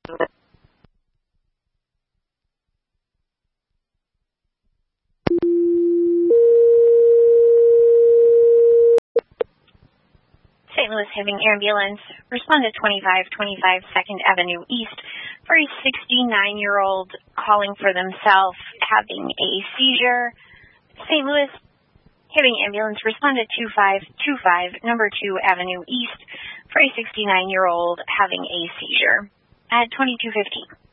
St. Louis Having Ambulance, respond to 2525 2nd Avenue East for a 69-year-old calling for themselves having a seizure. St. Louis Having Ambulance, respond to 2525 number 2 Avenue East for a 69-year-old having a seizure at 2250.